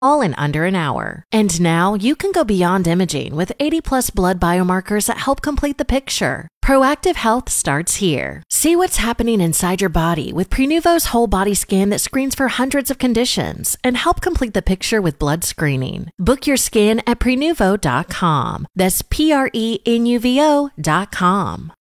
all in under an hour. And now you can go beyond imaging with 80+ blood biomarkers that help complete the picture. Proactive Health starts here. See what's happening inside your body with Prenuvo's whole body scan that screens for hundreds of conditions and help complete the picture with blood screening. Book your scan at Prenuvo.com. That's Prenuvo.com.